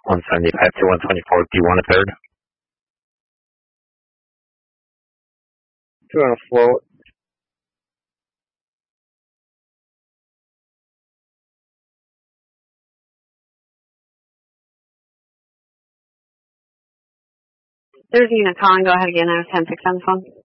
175 to 124. Do you want a third? Doing a float. There's a unit calling. Go ahead again. I was 10-6 on the phone.